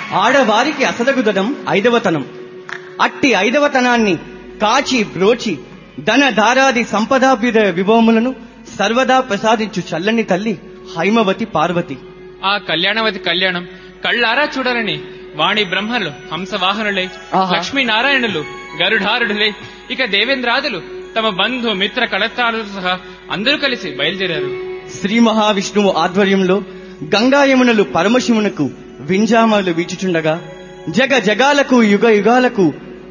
ఆడవారికి అసదగుదనం 5వతనం. అట్టి 5వతనాన్ని కాచి బ్రోచి ధన ధారాది సంపదాభ్యుదయ విభవములను సర్వదా ప్రసాదించు చల్లని తల్లి హైమవతి పార్వతి. ఆ కళ్యాణవతి కళ్యాణం కళ్ళారా చూడాలని వాణి బ్రహ్మలు హంసవాహనులై, లక్ష్మీనారాయణులు గరుడారుడులై, ఇక దేవేంద్రాదులు తమ బంధు మిత్ర కళత్రాలతో సహా అందరూ కలిసి బయలుదేరారు. శ్రీ మహావిష్ణువు ఆధ్వర్యంలో గంగాయమునలు పరమశివునకు వింజామలు వీచుచుండగా జగ జగాలకు యుగ యుగాలకు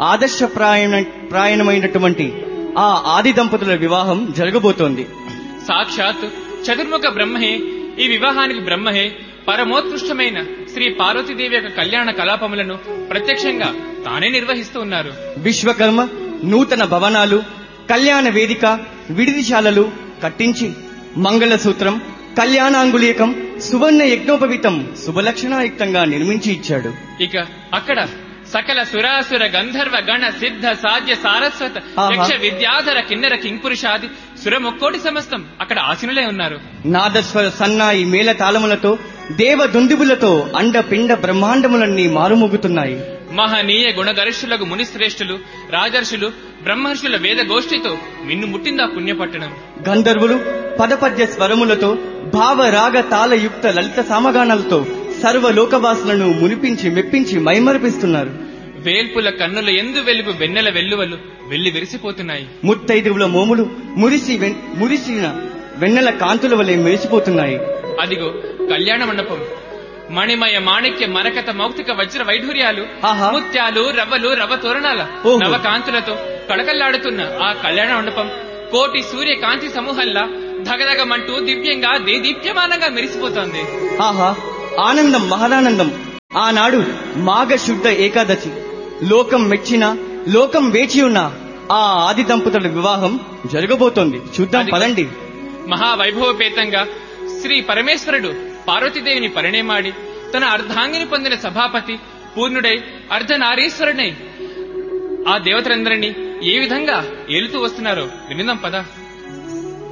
ఆదర్శప్రాయమైనటువంటి ఆ ఆది దంపతుల వివాహం జరగబోతోంది. సాక్షాత్ చతుర్ముఖ బ్రహ్మహే ఈ వివాహానికి బ్రహ్మహే పరమోత్కృష్టమైన శ్రీ పార్వతీదేవి యొక్క కళ్యాణ కలాపములను ప్రత్యక్షంగా తానే నిర్వహిస్తూ ఉన్నారు. విశ్వకర్మ నూతన భవనాలు, కళ్యాణ వేదిక, విడిదిశాలలు కట్టించి మంగళసూత్రం, కళ్యాణాంగులీకం, సువర్ణ యజ్ఞోపవీతం శుభలక్షణాయుక్తంగా నిర్మించి ఇచ్చాడు. ఇక అక్కడ సకల సురాసుర గంధర్వ గణ సిద్ధ సాధ్య సారస్వత యక్ష విద్యాధర కిన్నెర కింపురుషాది సురముక్కోటి సమస్తం అక్కడ ఆసీనులై ఉన్నారు. నాదస్వర సన్నాయి మేళ తాళములతో దేవ దుందుబులతో అండ పిండ బ్రహ్మాండములన్నీ మారుమోగుతున్నాయి. మహనీయ గుణగరిష్ఠులకు మునిశ్రేష్ఠులు, రాజర్షులు, బ్రహ్మర్షుల వేద గోష్ఠితో మిన్ను ముట్టిందా పుణ్యపట్టణం. గంధర్వులు పదపద్య స్వరములతో భావ రాగ తాళయుక్త లలిత సామగానాలతో సర్వలోకవాసులను మునిపించి మెప్పించి మైమరిపిస్తున్నారు. వేల్పుల కన్నుల ఎందు వెలుగు వెన్నెల వెల్లువలు వెళ్లి విరిసిపోతున్నాయి. ముత్తైదువుల మోములు మురిసిన వెన్నెల కాంతుల వలె మెరిసిపోతున్నాయి. అదిగో కళ్యాణ మండపం. మణిమయ మాణిక్య మరకత మౌక్తిక వజ్ర వైఢూర్యాలు, ముత్యాలు రవ్వలు రవ్వ తోరణాల నవకాంతులతో కడకల్లాడుతున్న ఆ కళ్యాణ మండపం కోటి సూర్య కాంతి సమూహంలా ధగధగమంటూ దివ్యంగా దేదీప్యమానంగా మెరిసిపోతోంది. ఆహా, ఆనందం మహదానందం. ఆనాడు మాఘ శుద్ధ ఏకాదశి లోకం మెచ్చిన లోకం వేచి ఉన్న ఆ ఆది దంపతుల వివాహం జరగబోతోంది. చూద్దాం పదండి. మహావైభవపేతంగా శ్రీ పరమేశ్వరుడు పార్వతీదేవిని పరిణయమాడి తన అర్ధాంగిని పొందిన సభాపతి పూర్ణుడై అర్ధనారీశ్వరుడై ఆ దేవతలందరినీ ఏ విధంగా ఏలుతూ వస్తున్నారో వినిదాం పద.